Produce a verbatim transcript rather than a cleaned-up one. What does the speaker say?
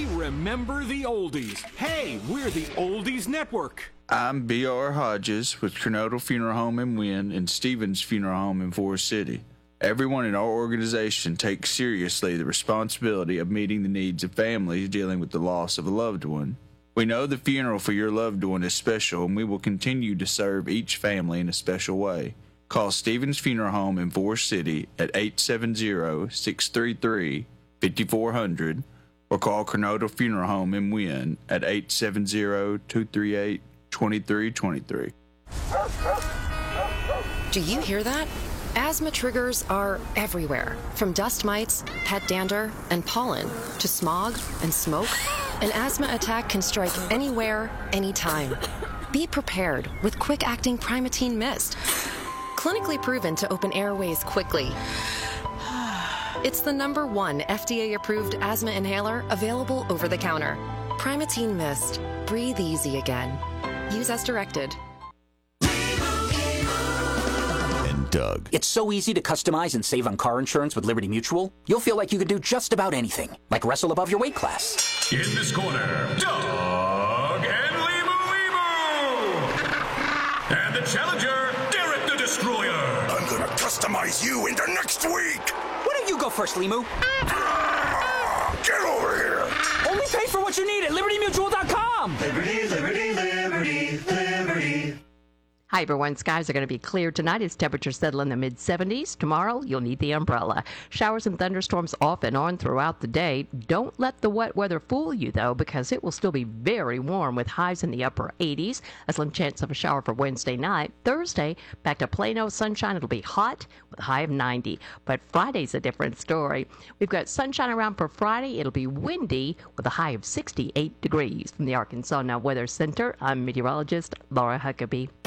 We remember the oldies. Hey, we're the Oldies Network. I'm B R Hodges with Kernodle Funeral Home in Wynn and Stevens Funeral Home in Forest City. Everyone in our organization takes seriously the responsibility of meeting the needs of families dealing with the loss of a loved one. We know the funeral for your loved one is special, and we will continue to serve each family in a special way. Call Stevens Funeral Home in Forest City at eight seven zero, six three three, five four zero zero or call Kernodle Funeral Home in Wynn at eight seven zero, two three eight, two three two three. Do you hear that? Asthma triggers are everywhere, from dust mites, pet dander, and pollen, to smog and smoke. An asthma attack can strike anywhere, anytime. Be prepared with quick-acting Primatene Mist. Clinically proven to open airways quickly. It's the number one F D A-approved asthma inhaler available over the counter. Primatene Mist. Breathe easy again. Use as directed. Doug. It's so easy to customize and save on car insurance with Liberty Mutual. You'll feel like you can do just about anything, like wrestle above your weight class. In this corner, Doug and Limu Limu! And the challenger, Derek the Destroyer! I'm gonna customize you into next week! Why don't you go first, Limu? Get over here! Only pay for what you need at Liberty Mutual dot com! Liberty, Liberty, Liberty, Liberty. Hi, everyone. Skies are going to be clear tonight as temperatures settle in the mid seventies. Tomorrow, you'll need the umbrella. Showers and thunderstorms off and on throughout the day. Don't let the wet weather fool you, though, because it will still be very warm with highs in the upper eighties. A slim chance of a shower for Wednesday night. Thursday, back to Plano sunshine. It'll be hot with a high of ninety. But Friday's a different story. We've got sunshine around for Friday. It'll be windy with a high of sixty-eight degrees. From the Arkansas Now Weather Center, I'm meteorologist Laura Huckabee.